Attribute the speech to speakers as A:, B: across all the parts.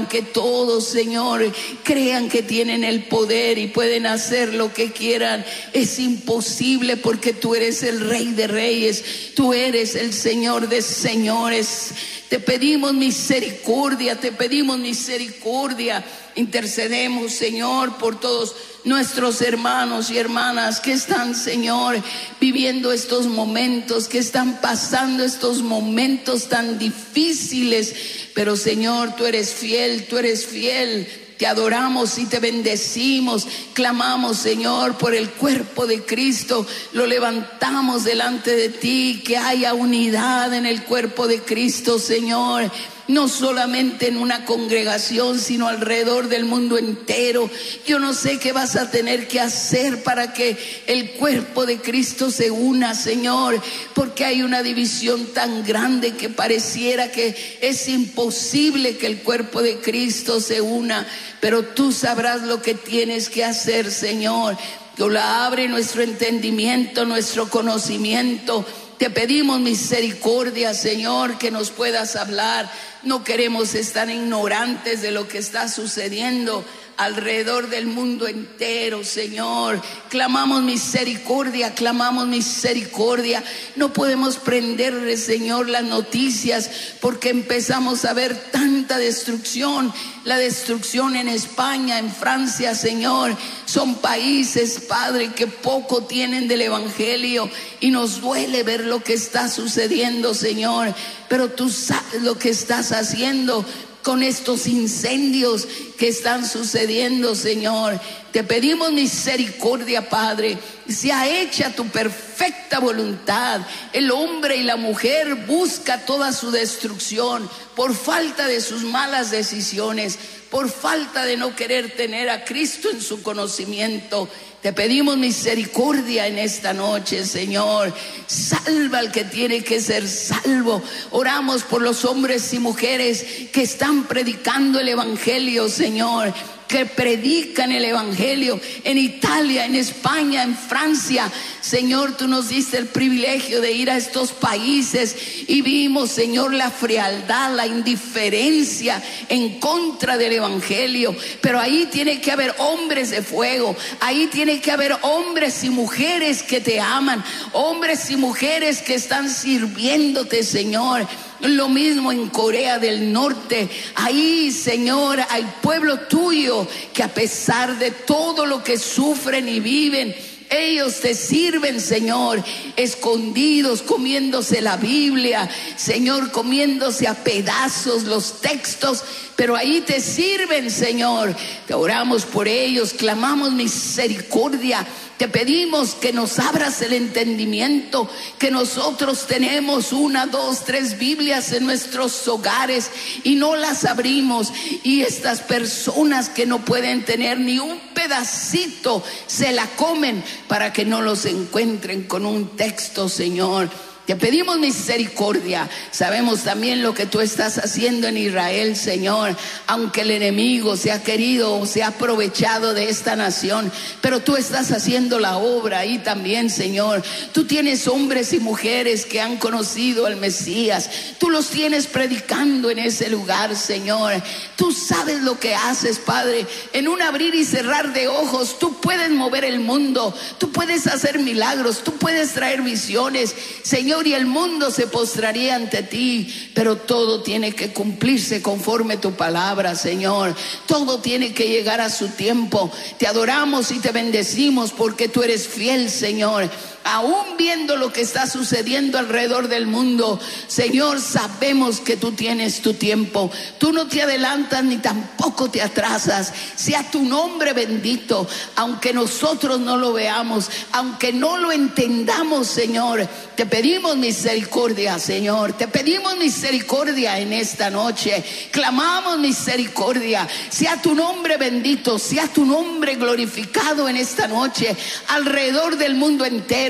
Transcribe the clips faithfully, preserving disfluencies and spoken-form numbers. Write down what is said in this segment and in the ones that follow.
A: Que todos, Señor, crean que tienen el poder y pueden hacer lo que quieran. Es imposible, porque tú eres el Rey de Reyes, tú eres el Señor de Señores. Te pedimos misericordia, te pedimos misericordia. Intercedemos, Señor, por todos nuestros hermanos y hermanas que están, Señor, viviendo estos momentos, que están pasando estos momentos tan difíciles. Pero, Señor, tú eres fiel, tú eres fiel. Te adoramos y te bendecimos. Clamamos, Señor, por el cuerpo de Cristo. Lo levantamos delante de ti. Que haya unidad en el cuerpo de Cristo, Señor. No solamente en una congregación, sino alrededor del mundo entero. Yo no sé qué vas a tener que hacer para que el cuerpo de Cristo se una, Señor, porque hay una división tan grande que pareciera que es imposible que el cuerpo de Cristo se una. Pero tú sabrás lo que tienes que hacer, Señor. Tú abre nuestro entendimiento, nuestro conocimiento. Te pedimos misericordia, Señor, que nos puedas hablar. No queremos estar ignorantes de lo que está sucediendo alrededor del mundo entero, Señor. Clamamos misericordia, clamamos misericordia. No podemos prenderle, Señor, las noticias, porque empezamos a ver tanta destrucción. La destrucción en España, en Francia, Señor, son países, Padre, que poco tienen del evangelio, y nos duele ver lo que está sucediendo, Señor. Pero tú sabes lo que estás haciendo con estos incendios que están sucediendo, Señor. Te pedimos misericordia, Padre. Sea hecha tu perfecta voluntad. El hombre y la mujer busca toda su destrucción por falta de sus malas decisiones, por falta de no querer tener a Cristo en su conocimiento. Te pedimos misericordia en esta noche, Señor. Salva al que tiene que ser salvo. Oramos por los hombres y mujeres que están predicando el evangelio, Señor, que predican el evangelio en Italia, en España, en Francia. Señor, tú nos diste el privilegio de ir a estos países y vimos, Señor, la frialdad, la indiferencia en contra del evangelio. Pero ahí tiene que haber hombres de fuego, ahí tiene que haber hombres y mujeres que te aman, hombres y mujeres que están sirviéndote, Señor. Lo mismo en Corea del Norte. Ahí, Señor, hay pueblo tuyo que, a pesar de todo lo que sufren y viven, ellos te sirven, Señor, escondidos, comiéndose la Biblia, Señor, comiéndose a pedazos los textos, pero ahí te sirven, Señor. Te oramos por ellos, clamamos misericordia. Te pedimos que nos abras el entendimiento, que nosotros tenemos una, dos, tres Biblias en nuestros hogares y no las abrimos, y estas personas que no pueden tener ni un pedacito se la comen para que no los encuentren con un texto, Señor. Te pedimos misericordia. Sabemos también lo que tú estás haciendo en Israel, Señor. Aunque el enemigo se ha querido o se ha aprovechado de esta nación, pero tú estás haciendo la obra ahí también, Señor. Tú tienes hombres y mujeres que han conocido al Mesías. Tú los tienes predicando en ese lugar, Señor. Tú sabes lo que haces, Padre. En un abrir y cerrar de ojos, tú puedes mover el mundo. Tú puedes hacer milagros. Tú puedes traer visiones, Señor. Y el mundo se postraría ante ti, pero todo tiene que cumplirse conforme tu palabra, Señor. Todo tiene que llegar a su tiempo. Te adoramos y te bendecimos porque tú eres fiel, Señor. Aún viendo lo que está sucediendo alrededor del mundo, Señor, sabemos que tú tienes tu tiempo. Tú no te adelantas ni tampoco te atrasas. Sea tu nombre bendito, aunque nosotros no lo veamos, aunque no lo entendamos, Señor. Te pedimos misericordia, Señor. Te pedimos misericordia en esta noche. Clamamos misericordia. Sea tu nombre bendito, sea tu nombre glorificado en esta noche alrededor del mundo entero.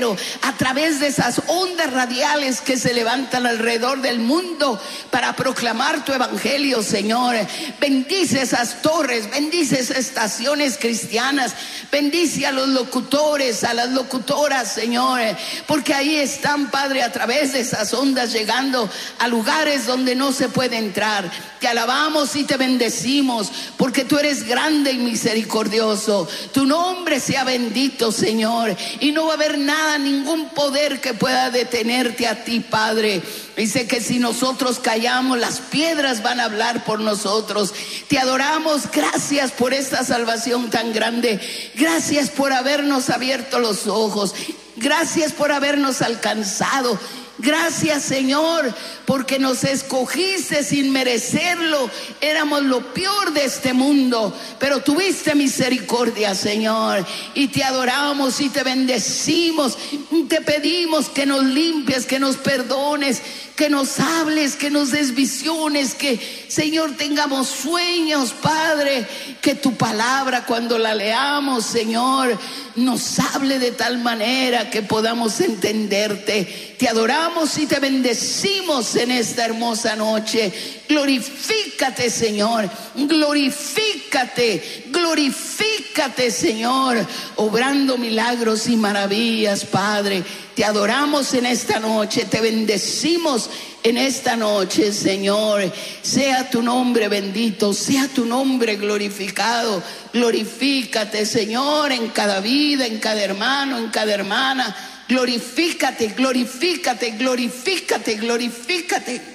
A: entero, a través de esas ondas radiales que se levantan alrededor del mundo para proclamar tu evangelio, Señor. Bendice esas torres, bendice esas estaciones cristianas, bendice a los locutores, a las locutoras, Señor, porque ahí están, Padre, a través de esas ondas llegando a lugares donde no se puede entrar. Te alabamos y te bendecimos porque tú eres grande y misericordioso. Tu nombre sea bendito, Señor, y no va a haber nada, ningún poder que pueda detenerte a ti, Padre. Dice que si nosotros callamos, las piedras van a hablar por nosotros. Te adoramos, gracias por esta salvación tan grande. Gracias por habernos abierto los ojos. Gracias por habernos alcanzado. Gracias, Señor, porque nos escogiste sin merecerlo. Éramos lo peor de este mundo, pero tuviste misericordia, Señor, y te adoramos y te bendecimos. Te pedimos que nos limpies, que nos perdones, que nos hables, que nos des visiones, que, Señor, tengamos sueños, Padre, que tu palabra, cuando la leamos, Señor, nos hable de tal manera que podamos entenderte. Te adoramos y te bendecimos en esta hermosa noche. Glorifícate, Señor, glorifícate, glorifícate, Señor, obrando milagros y maravillas, Padre. Te adoramos en esta noche, te bendecimos en esta noche, Señor. Sea tu nombre bendito, sea tu nombre glorificado. Glorifícate, Señor, en cada vida, en cada hermano, en cada hermana. Glorifícate, glorifícate, glorifícate, glorifícate.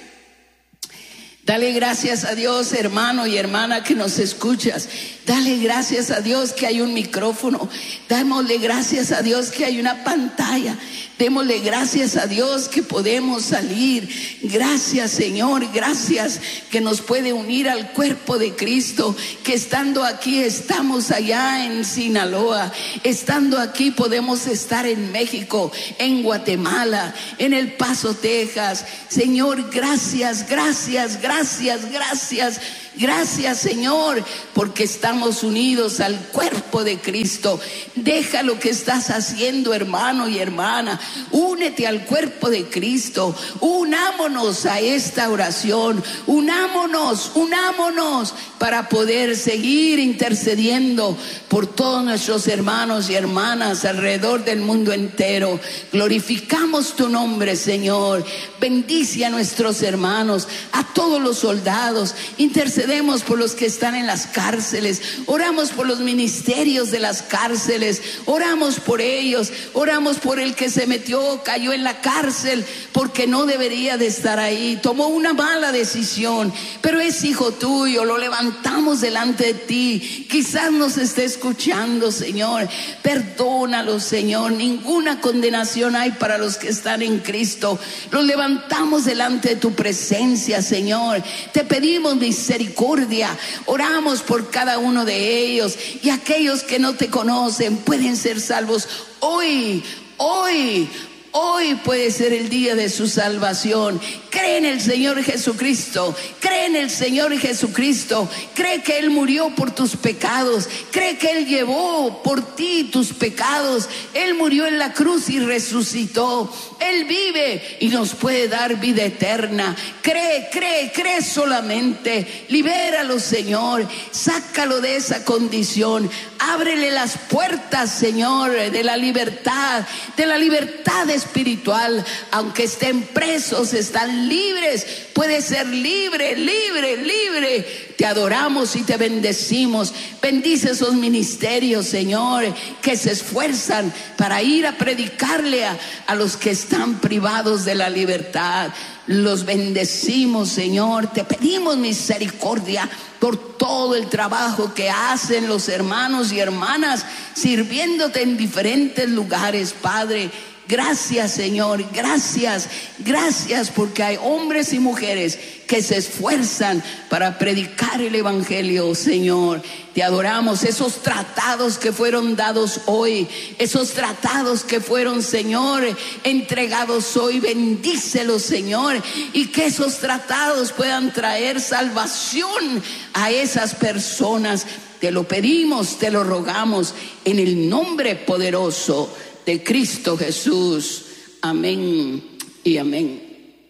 A: Dale gracias a Dios, hermano y hermana que nos escuchas. Dale gracias a Dios que hay un micrófono. Démosle gracias a Dios que hay una pantalla. Démosle gracias a Dios que podemos salir. Gracias, Señor, gracias que nos puede unir al cuerpo de Cristo. Que estando aquí estamos allá en Sinaloa. Estando aquí podemos estar en México, en Guatemala, en El Paso, Texas. Señor, gracias, gracias, gracias, gracias. Gracias, Señor, porque estamos unidos al cuerpo de Cristo. Deja lo que estás haciendo, hermano y hermana. Únete al cuerpo de Cristo. Unámonos a esta oración. Unámonos, unámonos para poder seguir intercediendo por todos nuestros hermanos y hermanas alrededor del mundo entero. Glorificamos tu nombre, Señor. Bendice a nuestros hermanos, a todos los soldados. Intercedemos por los que están en las cárceles. Oramos por los ministerios de las cárceles. Oramos por ellos. Oramos por el que se metió, cayó en la cárcel porque no debería de estar ahí. Tomó una mala decisión, pero es hijo tuyo. Lo levantamos delante de ti. Quizás nos esté escuchando, Señor. Perdónalo, Señor. Ninguna condenación hay para los que están en Cristo. Los levantamos delante de tu presencia, Señor. Te pedimos misericordia. Oramos por cada uno de ellos, y aquellos que no te conocen pueden ser salvos hoy, hoy. Hoy puede ser el día de su salvación. Cree en el Señor Jesucristo. Cree en el Señor Jesucristo. Cree que Él murió por tus pecados. Cree que Él llevó por ti tus pecados. Él murió en la cruz y resucitó. Él vive y nos puede dar vida eterna. Cree, cree, cree solamente. Libéralo, Señor. Sácalo de esa condición. Ábrele las puertas, Señor, de la libertad, de la libertad espiritual. Aunque estén presos, están libres. Puede ser libre, libre, libre. Te adoramos y te bendecimos. Bendice esos ministerios, Señor, que se esfuerzan para ir a predicarle a, a los que están privados de la libertad. Los bendecimos, Señor. Te pedimos misericordia por todo el trabajo que hacen los hermanos y hermanas sirviéndote en diferentes lugares, Padre. Gracias, Señor, gracias, gracias porque hay hombres y mujeres que se esfuerzan para predicar el evangelio, Señor. Te adoramos. Esos tratados que fueron dados hoy, esos tratados que fueron, Señor, entregados hoy, bendícelos, Señor, y que esos tratados puedan traer salvación a esas personas. Te lo pedimos, te lo rogamos en el nombre poderoso de Cristo Jesús. Amén y amén.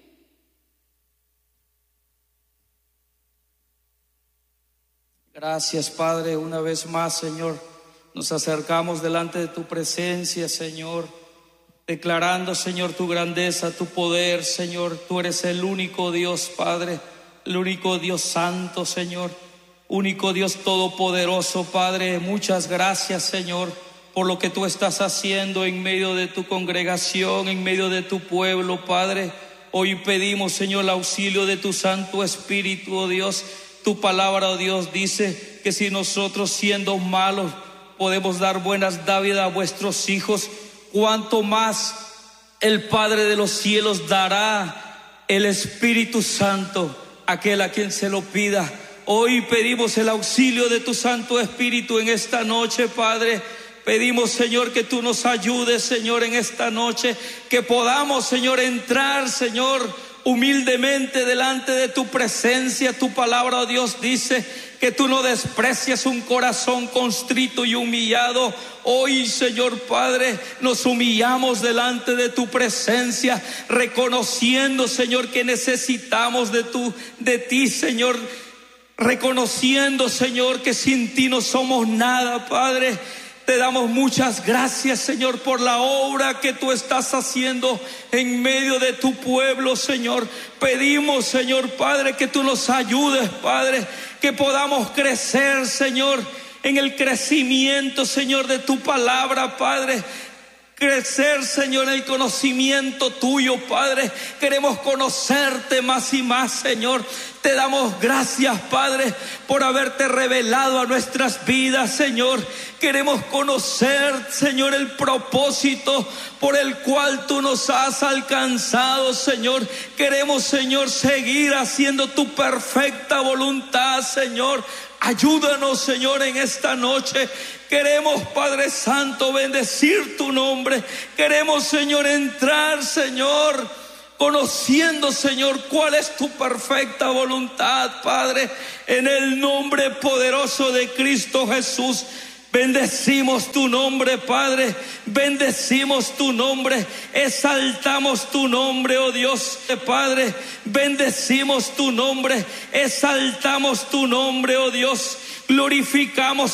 B: Gracias, Padre, una vez más, Señor, nos acercamos delante de tu presencia, Señor, declarando, Señor, tu grandeza, tu poder, Señor. Tú eres el único Dios, Padre, el único Dios santo, Señor, único Dios todopoderoso, Padre. Muchas gracias, Señor, por lo que tú estás haciendo en medio de tu congregación, en medio de tu pueblo, Padre. Hoy pedimos, Señor, el auxilio de tu Santo Espíritu, oh Dios. Tu palabra, oh Dios, dice que si nosotros, siendo malos, podemos dar buenas dádivas a vuestros hijos, cuánto más el Padre de los cielos dará el Espíritu Santo a aquel a quien se lo pida. Hoy pedimos el auxilio de tu Santo Espíritu en esta noche, Padre. Pedimos, Señor, que tú nos ayudes, Señor, en esta noche, que podamos, Señor, entrar, Señor, humildemente delante de tu presencia. Tu palabra, oh Dios, dice que tú no desprecias un corazón constrito y humillado. Hoy, Señor Padre, nos humillamos delante de tu presencia, reconociendo, Señor, que necesitamos de tu, de ti, Señor, reconociendo, Señor, que sin ti no somos nada, Padre. Te damos muchas gracias, Señor, por la obra que tú estás haciendo en medio de tu pueblo, Señor. Pedimos, Señor Padre, que tú nos ayudes, Padre, que podamos crecer, Señor, en el crecimiento, Señor, de tu palabra, Padre. Crecer, Señor, en el conocimiento tuyo, Padre. Queremos conocerte más y más, Señor. Te damos gracias, Padre, por haberte revelado a nuestras vidas, Señor. Queremos conocer, Señor, el propósito por el cual tú nos has alcanzado, Señor. Queremos, Señor, seguir haciendo tu perfecta voluntad, Señor. Ayúdanos, Señor, en esta noche. Queremos, Padre Santo, bendecir tu nombre. Queremos, Señor, entrar, Señor, conociendo, Señor, cuál es tu perfecta voluntad, Padre. En el nombre poderoso de Cristo Jesús, bendecimos tu nombre, Padre. Bendecimos tu nombre. Exaltamos tu nombre, oh Dios, Padre. Bendecimos tu nombre. Exaltamos tu nombre, oh Dios. Glorificamos